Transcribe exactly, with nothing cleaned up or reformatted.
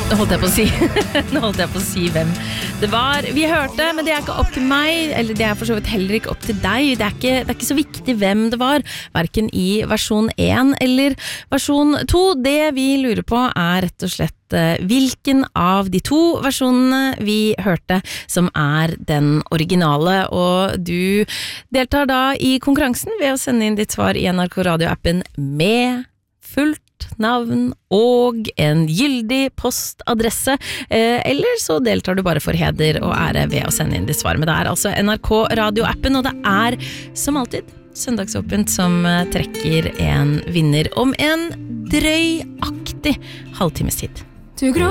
Nå holdt jeg på å si Nå holdt jeg på å si hvem det var vi hørte, men det er ikke opp til meg, eller det er for så vidt heller ikke opp til deg. Det er ikke, det er ikke så viktig hvem det var, hverken i versjon én eller versjon to. Det vi lurer på er rett og slett hvilken av de to versjonene vi hørte som er den originale, og du deltar da i konkurransen ved å sende inn ditt svar i N R K Radio-appen med fullt navn og en gyldig postadresse, eh, eller så deltar du bare for heder og ære ved å sende inn ditt svar. Men det er altså N R K Radio-appen, og det er som alltid søndagsåpent som trekker en vinner om en drøyaktig halvtimes tid.